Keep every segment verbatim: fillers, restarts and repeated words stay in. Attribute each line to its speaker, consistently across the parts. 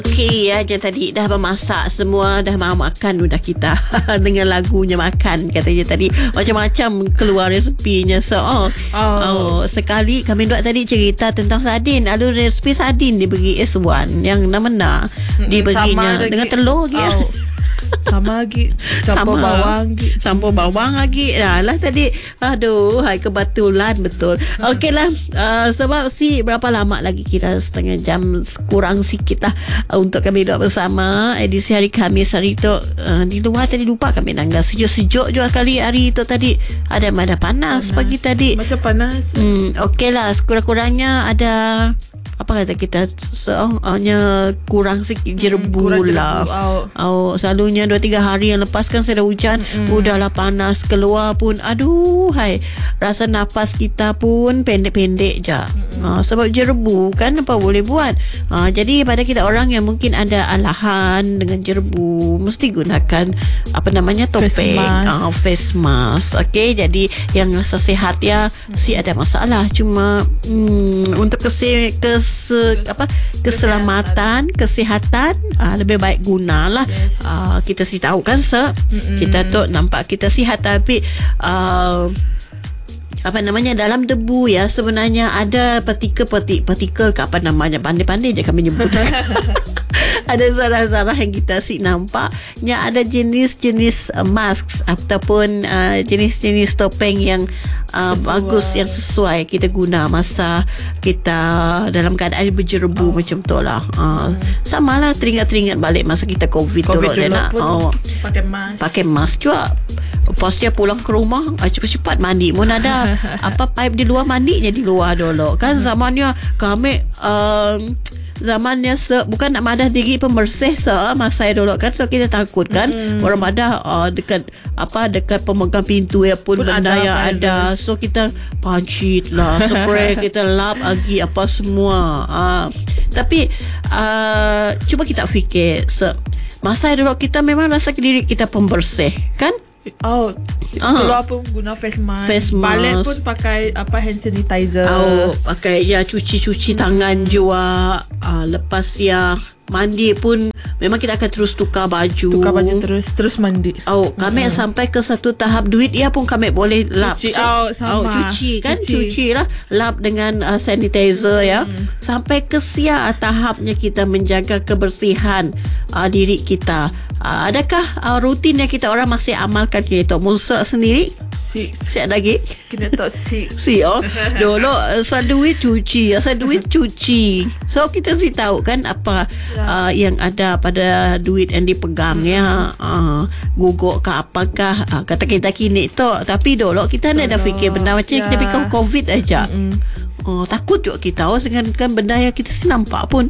Speaker 1: Okey aja tadi dah bermasak semua, dah mau makan sudah kita dengan lagunya makan katanya tadi macam-macam keluar resepinya. So oh, oh. oh sekali kami duk tadi cerita tentang sardin. Ada resepi sardin diberi S one yang nama-nama diberinya dengan telur lagi. Oh.
Speaker 2: Sama lagi campur
Speaker 1: Sama.
Speaker 2: bawang lagi.
Speaker 1: Campur bawang lagi. Dah lah tadi. Aduh, hai kebetulan betul. Okeylah, uh, sebab si berapa lama lagi, kira setengah jam kurang sikit lah uh, untuk kami duduk bersama edisi hari Khamis hari tu. Uh, di luar tadi lupa kami nangga sejuk-sejuk juga kali hari tu tadi. Ada ada panas, panas pagi tadi.
Speaker 2: Macam panas.
Speaker 1: Hmm, okeylah, sekurang-kurangnya ada apa kata kita soalnya kurang sikit jerebu hmm, kurang lah. Jerebu, oh, selalunya dua tiga hari yang lepas kan saya dah hujan, mm-hmm. udahlah panas keluar pun. Aduh, hai. Rasa nafas kita pun pendek-pendek je. Mm-hmm. Uh, sebab jerebu kan apa boleh buat. Uh, jadi pada kita orang yang mungkin ada alahan dengan jerebu, mesti gunakan apa namanya topeng, face mask. Uh, face mask. Okey, jadi yang rasa sihat ya, mm-hmm. si ada masalah. Cuma hmm, untuk kese kes Se, apa keselamatan, kesihatan, uh, lebih baik gunalah. Yes. Uh, kita sih tahu kan se Mm-mm. kita tu nampak kita sihat, tapi uh, apa namanya dalam debu ya sebenarnya ada partikel-partikel partikel ke apa namanya, pandai-pandai je kami nyebut. Ada zarah-zarah yang kita si nampaknya ada jenis-jenis uh, mask ataupun uh, jenis-jenis topeng yang uh, bagus, yang sesuai kita guna masa kita dalam keadaan berjerebu. Oh. Macam tu lah. Uh, hmm. Sama lah, teringat-teringat balik masa kita COVID, COVID dulu nak oh,
Speaker 2: pakai mask.
Speaker 1: Pakai mask juga. Lepas dia pulang ke rumah, cepat-cepat mandi. Mun ada apa pipe di luar, mandinya di luar dulu. Kan zamannya kami uh, zamannya se, bukan nak madah diri pembersih se masa dulu kan, so kita takut kan mm-hmm. orang madah uh, dekat apa dekat pemegang pintu ya pun, pun benda ada, yang ada, so kita pancit lah, spray kita lap lagi apa semua. Uh, tapi uh, cuba kita fikir se, masa dulu kita memang rasa diri kita pembersih kan.
Speaker 2: Oh, keluar pun guna face mask.
Speaker 1: Face mask.
Speaker 2: Balik pun pakai apa hand sanitizer.
Speaker 1: Oh, pakai ya cuci-cuci hmm. tangan juga. Uh, lepas ya mandi pun memang kita akan terus tukar baju.
Speaker 2: Tukar baju terus terus mandi.
Speaker 1: Oh, kami hmm. sampai ke satu tahap duit ya pun kami boleh lap.
Speaker 2: Cuci oh, sama.
Speaker 1: Oh, cuci kan, cuci, cuci lah, lap dengan uh, sanitizer ya.
Speaker 2: Hmm.
Speaker 1: Sampai ke sia tahapnya kita menjaga kebersihan uh, diri kita. Uh, adakah uh, rutin yang kita orang masih amalkan kita musa sendiri?
Speaker 2: Si.
Speaker 1: Si ada lagi?
Speaker 2: Kena tak si.
Speaker 1: Si oh. Dulu asal duit cuci, asal duit cuci. So kita sih tahu kan apa ya. uh, yang ada pada duit yang dipegang hmm. ya. Uh, guguk ke apakah uh, kata kita kini tu. Tapi dulu kita ni ada fikir benda macam ya. Kita fikir COVID aja. Hmm. Oh, takut juga kita oh, dengan kan benda yang kita sih nampak pun.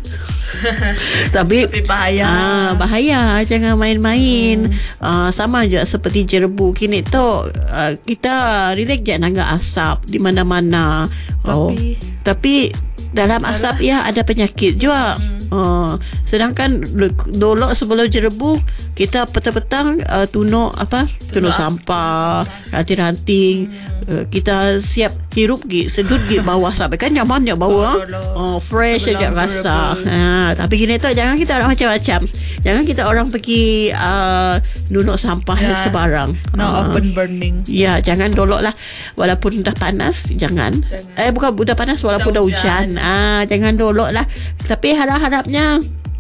Speaker 1: Tapi,
Speaker 2: Tapi bahaya.
Speaker 1: Ah, bahaya, jangan main-main. Hmm. Ah, sama juga seperti jerebu kini tu uh, kita relax je nangga asap di mana-mana. Oh, tapi, tapi dalam asap ya ada penyakit juga. Hmm. Uh, sedangkan dulu sebelum jerebu kita petang-petang uh, tunuk apa tunuk sampah, ranting-ranting. Hmm. Uh, kita siap hirup gi sedut gi bawah sampai kan nyamannya bau. Oh, oh, fresh aja rasa. Ha, tapi gini tu jangan kita orang macam-macam. Jangan kita orang pergi uh, nunuk sampah yeah. sebarang.
Speaker 2: No uh, open burning.
Speaker 1: Ya, jangan dolok lah. Walaupun dah panas, jangan. jangan. Eh bukan dah panas walaupun dah hujan. hujan. Ah, jangan dolok lah. Tapi harap-harapnya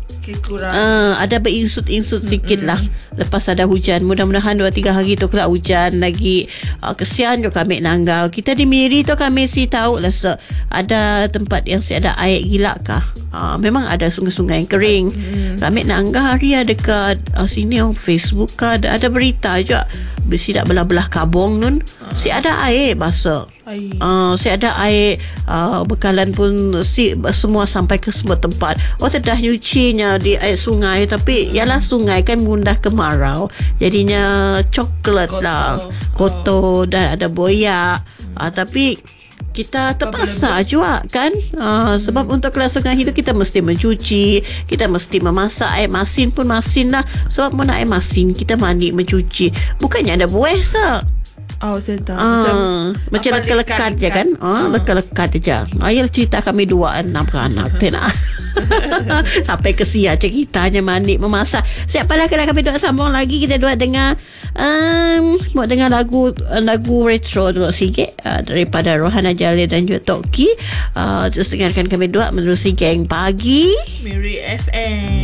Speaker 1: Uh, ada berinsut-insut sikit lah lepas ada hujan. Mudah-mudahan dua tiga hari tu kelak hujan lagi. uh, Kesian juga kami nanggau. Kita di Miri tu kami si tahu lah se, ada tempat yang si ada air gila kah. uh, Memang ada sungai-sungai yang kering. hmm. Kami nanggau hari ada dekat uh, sini on Facebook kah, ada, ada berita juga besi tak belah-belah kabong nun uh. si ada air basah. Uh, si ada air uh, bekalan pun si semua sampai ke semua tempat. Oh tedah nyucinya di air sungai, tapi hmm. ialah sungai kan mudah kemarau, jadinya coklat kotor. lah kotor oh. dan ada boyak. hmm. uh, Tapi kita terpaksa juga kan uh, hmm. sebab untuk kelangsungan hidup kita mesti mencuci, kita mesti memasak. Air masin pun masin lah, sebab mana air masin kita mandi mencuci. Bukannya ada buih sah.
Speaker 2: Oh, saya tahu.
Speaker 1: Ah, macam lekat-lekat je kan. Ah, lekat-lekat je. Ayah cerita kami dua enam beranak. Tidak. Sampai kesia ceritanya manik memasak. Siap pada kena kami dua sambung lagi. Kita dua dengar um, mau dengar lagu lagu retro dulu sikit uh, daripada Rohana Jalil dan juga Toki. Uh, terus dengarkan kami dua menerusi Geng Pagi
Speaker 2: Miri F M.